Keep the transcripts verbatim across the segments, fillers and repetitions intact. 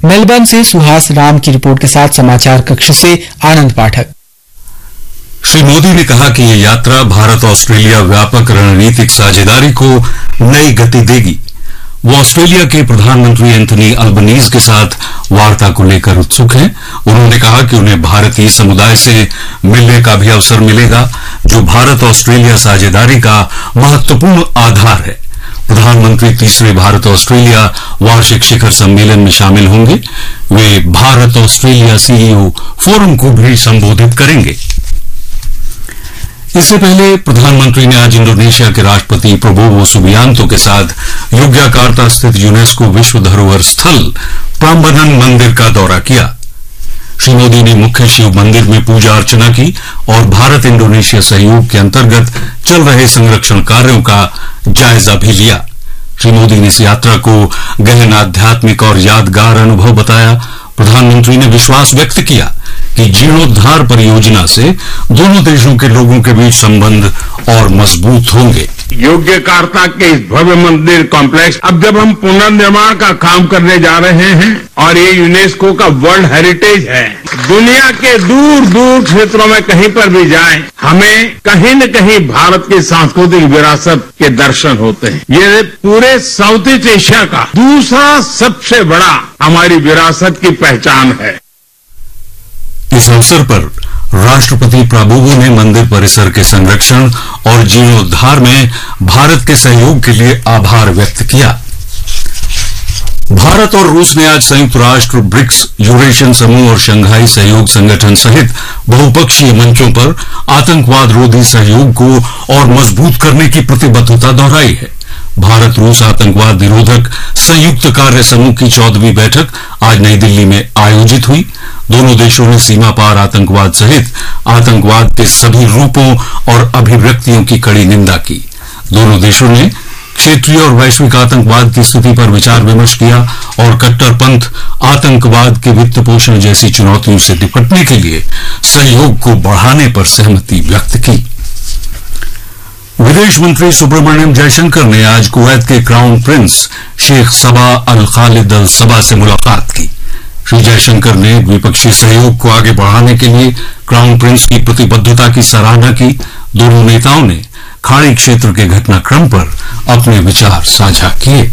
Melbourne से सुहास राम की report के साथ समाचार कक्ष से आनंद पाठक। श्री मोदी ने कहा कि ये यात्रा भारत ऑस्ट्रेलिया व्यापक रणनीतिक साझेदारी को नई गति देगी। वो ऑस्ट्रेलिया के प्रधानमंत्री एंथनी अल्बनीज के साथ वार्ता को लेकर उत्सुक हैं। उन्होंने कहा कि उन्हें भारतीय समुदाय से मिलने का भी अवसर मिलेगा, जो भारत ऑस्ट्रेलिया साझेदारी का महत्वपूर्ण आधार है। प्रधानमंत्री तीसरे भारत ऑस्ट्रेलिया वार्षिक शिखर सम्मेलन में शामिल होंगे। वे भारत ऑस्ट्रेलिया सीईओ फोरम को भी संबोधित करेंगे। इससे पहले प्रधानमंत्री ने आज इंडोनेशिया के राष्ट्रपति प्रबोवो सुबियांतो के साथ योग्याकार्ता स्थित यूनेस्को विश्व धरोहर स्थल प्राम्बनन मंदिर का दौरा किया। श्री मोदी ने मुख्य शिव मंदिर में पूजा अर्चना की और भारत इंडोनेशिया सहयोग के अंतर्गत चल रहे संरक्षण कार्यों का जायजा भी लिया। श्री मोदी ने इस यात्रा को गहन आध्यात्मिक और यादगार अनुभव बताया। प्रधानमंत्री ने विश्वास व्यक्त किया कि जीर्णोद्धार परियोजना से दोनों देशों के लोगों के बीच संबंध और मजबूत होंगे। योग्यकार्ता के इस भव्य मंदिर कॉम्प्लेक्स अब जब हम पुनर्निर्माण का काम करने जा रहे हैं और ये यूनेस्को का वर्ल्ड हेरिटेज है, दुनिया के दूर दूर क्षेत्रों में कहीं पर भी जाएं, हमें कहीं न कहीं भारत की सांस्कृतिक विरासत के दर्शन होते हैं। ये पूरे साउथ ईस्ट एशिया का दूसरा सबसे बड़ा हमारी विरासत की पहचान है। इस अवसर पर राष्ट्रपति प्राबोवो ने मंदिर परिसर के संरक्षण और जीर्णोद्धार में भारत के सहयोग के लिए आभार व्यक्त किया। भारत और रूस ने आज संयुक्त राष्ट्र, ब्रिक्स, यूरेशियन समूह और शंघाई सहयोग संगठन सहित बहुपक्षीय मंचों पर आतंकवाद रोधी सहयोग को और मजबूत करने की प्रतिबद्धता दोहराई है। भारत रूस आतंकवाद निरोधक संयुक्त कार्य समूह की चौदहवीं बैठक आज नई दिल्ली में आयोजित हुई। दोनों देशों ने सीमा पार आतंकवाद सहित आतंकवाद के सभी रूपों और अभिव्यक्तियों की कड़ी निंदा की। दोनों देशों ने क्षेत्रीय और वैश्विक आतंकवाद की स्थिति पर विचार विमर्श किया और कट्टरपंथ, आतंकवाद के वित्त पोषण जैसी चुनौतियों से निपटने के लिए सहयोग को बढ़ाने पर सहमति व्यक्त की। विदेश मंत्री सुब्रमण्यम जयशंकर ने आज कुवैत के क्राउन प्रिंस शेख सबा अल खालिद अल सबा से मुलाकात की। श्री जयशंकर ने द्विपक्षीय सहयोग को आगे बढ़ाने के लिए क्राउन प्रिंस की प्रतिबद्धता की सराहना की। दोनों नेताओं ने खाड़ी क्षेत्र के घटनाक्रम पर अपने विचार साझा किए।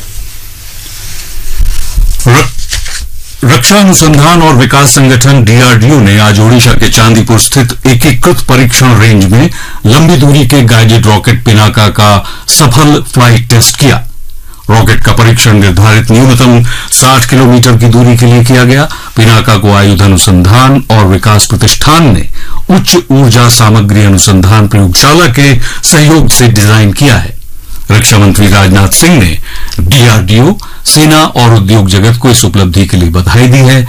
रक्षा अनुसंधान और विकास संगठन डीआरडीओ ने आज ओडिशा के चांदीपुर स्थित एकीकृत परीक्षण रेंज में लंबी दूरी के गाइडेड रॉकेट पिनाका का सफल फ्लाइट टेस्ट किया। रॉकेट का परीक्षण निर्धारित न्यूनतम साठ किलोमीटर की दूरी के लिए किया गया। पिनाका को आयुध अनुसंधान और विकास प्रतिष्ठान ने उच्च ऊर्जा सामग्री अनुसंधान प्रयोगशाला के सहयोग से डिजाइन किया है। रक्षा मंत्री राजनाथ सिंह ने डीआरडीओ, सेना और उद्योग जगत को इस उपलब्धि के लिए बधाई दी है।